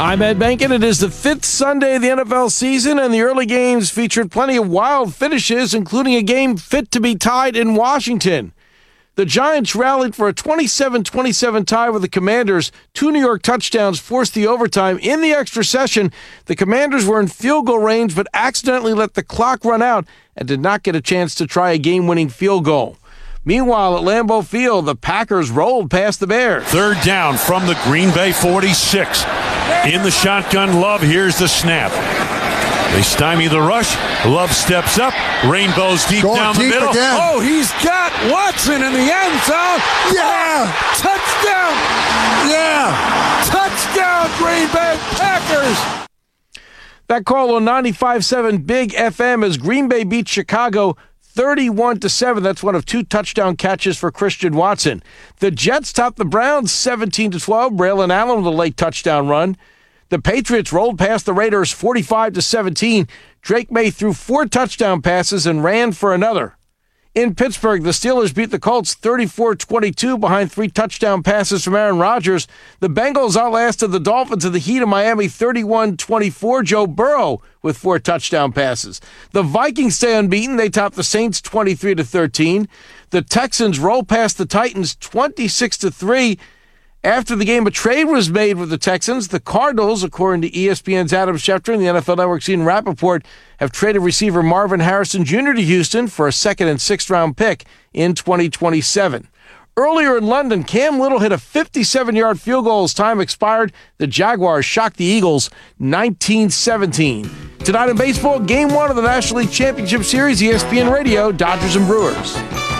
I'm Ed Bankin. It is the fifth Sunday of the NFL season, and the early games featured plenty of wild finishes, including a game fit to be tied in Washington. The Giants rallied for a 27-27 tie with the Commanders. 2 New York touchdowns forced the overtime. In the extra session, the Commanders were in field goal range, but accidentally let the clock run out and did not get a chance to try a game-winning field goal. Meanwhile, at Lambeau Field, the Packers rolled past the Bears. Third down from the Green Bay 46. In the shotgun, Love. Here's the snap. They stymie the rush. Love steps up. Rainbows deep down the middle. Again. Oh, he's got Watson in the end zone. Yeah! Touchdown! Yeah! Touchdown, Green Bay Packers! That call on 95.7 Big FM as Green Bay beats Chicago 31-7. That's one of 2 touchdown catches for Christian Watson. The Jets topped the Browns 17-12. Braylon Allen with a late touchdown run. The Patriots rolled past the Raiders 45-17. Drake May threw 4 touchdown passes and ran for another. In Pittsburgh, the Steelers beat the Colts 34-22 behind 3 touchdown passes from Aaron Rodgers. The Bengals outlasted the Dolphins in the heat of Miami 31-24. Joe Burrow with 4 touchdown passes. The Vikings stay unbeaten. They topped the Saints 23-13. The Texans roll past the Titans 26-3. After the game, a trade was made with the Texans. The Cardinals, according to ESPN's Adam Schefter and the NFL Network's Ian Rappaport, have traded receiver Marvin Harrison Jr. to Houston for a 2nd and 6th round pick in 2027. Earlier in London, Cam Little hit a 57-yard field goal as time expired. The Jaguars shocked the Eagles 19-17. Tonight in baseball, Game 1 of the National League Championship Series, ESPN Radio, Dodgers and Brewers.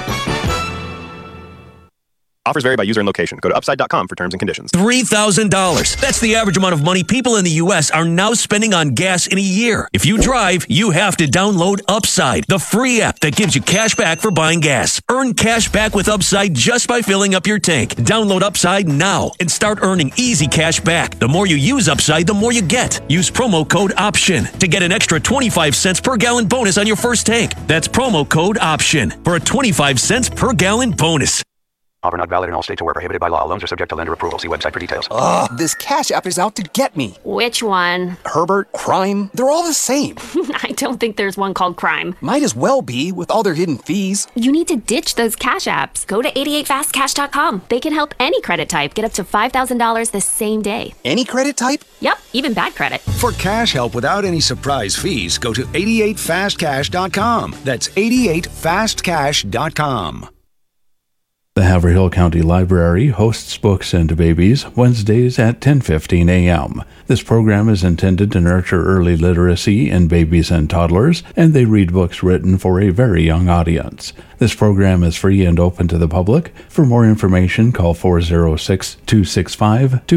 Offers vary by user and location. Go to upside.com for terms and conditions. $3,000. That's the average amount of money people in the U.S. are now spending on gas in a year. If you drive, you have to download Upside, the free app that gives you cash back for buying gas. Earn cash back with Upside just by filling up your tank. Download Upside now and start earning easy cash back. The more you use Upside, the more you get. Use promo code OPTION to get an extra 25 cents per gallon bonus on your first tank. That's promo code OPTION for a 25 cents per gallon bonus. Offer not valid in all states or where prohibited by law. Loans are subject to lender approval. See website for details. Ugh, this Cash App is out to get me. Which one? Herbert, Crime, they're all the same. I don't think there's one called Crime. Might as well be, with all their hidden fees. You need to ditch those Cash Apps. Go to 88fastcash.com. They can help any credit type get up to $5,000 the same day. Any credit type? Yep, even bad credit. For cash help without any surprise fees, go to 88fastcash.com. That's 88fastcash.com. The Haverhill County Library hosts Books and Babies Wednesdays at 10:15 a.m. This program is intended to nurture early literacy in babies and toddlers, and they read books written for a very young audience. This program is free and open to the public. For more information, call 406-265-2